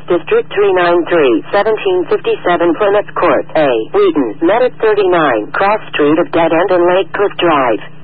District 393, 1757 Plymouth Court, A. Wheaton, Met at 39, Cross Street of Dead End and Lake Cliff Drive.